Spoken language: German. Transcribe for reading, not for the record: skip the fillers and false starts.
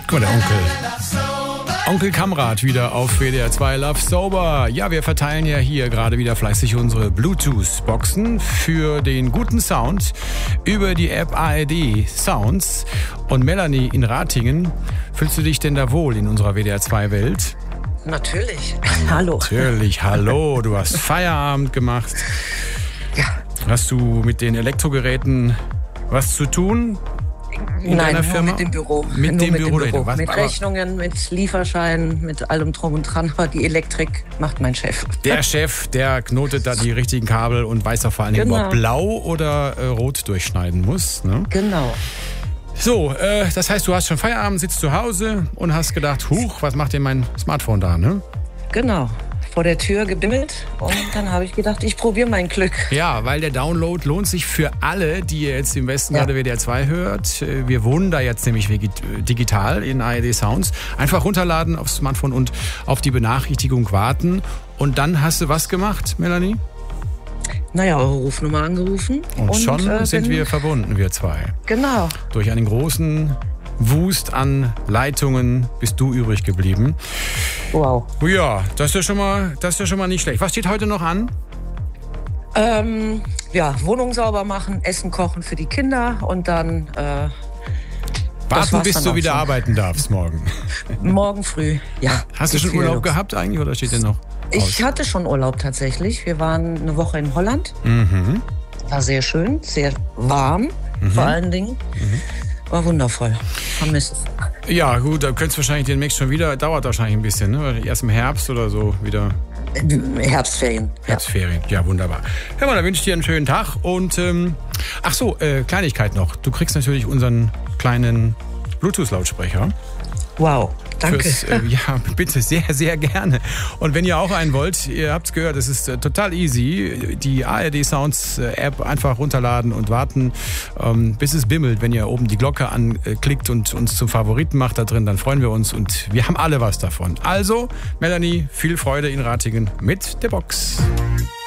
Guck mal, der Onkel Kamrat wieder auf WDR 2 Love Sober. Ja, wir verteilen ja hier gerade wieder fleißig unsere Bluetooth-Boxen für den guten Sound über die App ARD Sounds. Und Melanie in Ratingen, fühlst du dich denn da wohl in unserer WDR 2 Welt? Natürlich. Hallo. Natürlich, hallo. Du hast Feierabend gemacht. Ja. Hast du mit den Elektrogeräten was zu tun? Nein, nur mit dem Büro. Mit dem Büro. Mit Rechnungen, mit Lieferscheinen, mit allem drum und dran. Aber die Elektrik macht mein Chef. Der Chef, der knotet da die richtigen Kabel und weiß auch vor allen Dingen, ob blau oder rot durchschneiden muss. Ne? Genau. So, das heißt, du hast schon Feierabend, sitzt zu Hause und hast gedacht, huch, was macht denn mein Smartphone da, ne? Genau. Vor der Tür gebimmelt und dann habe ich gedacht, ich probiere mein Glück. Ja, weil der Download lohnt sich für alle, die ihr jetzt im Westen gerade WDR 2 hört. Wir wohnen da jetzt nämlich digital in ARD Sounds. Einfach runterladen aufs Smartphone und auf die Benachrichtigung warten. Und dann hast du was gemacht, Melanie? Naja, eure Rufnummer angerufen. Und schon sind wir verbunden, wir zwei. Genau. Durch einen großen Wust an Leitungen bist du übrig geblieben. Wow. Ja, das ist ja schon mal nicht schlecht. Was steht heute noch an? Wohnung sauber machen, Essen kochen für die Kinder und dann warten, bis du wieder arbeiten darfst morgen. Morgen früh, ja. Hast du schon Urlaub gehabt eigentlich oder steht dir noch aus? Ich hatte schon Urlaub tatsächlich. Wir waren eine Woche in Holland. War sehr schön, sehr warm vor allen Dingen. War wundervoll. Vermisst. Ja, gut, da könntest du wahrscheinlich demnächst schon wieder, dauert wahrscheinlich ein bisschen, ne? Erst im Herbst oder so wieder. Herbstferien. Herbstferien, ja, wunderbar. Hör mal, dann wünsche ich dir einen schönen Tag und, Kleinigkeit noch. Du kriegst natürlich unseren kleinen Bluetooth-Lautsprecher. Wow. Danke. Bitte, sehr, sehr gerne. Und wenn ihr auch einen wollt, ihr habt es gehört, es ist total easy. Die ARD Sounds App einfach runterladen und warten, bis es bimmelt. Wenn ihr oben die Glocke anklickt und uns zum Favoriten macht da drin, dann freuen wir uns und wir haben alle was davon. Also, Melanie, viel Freude in Ratingen mit der Box.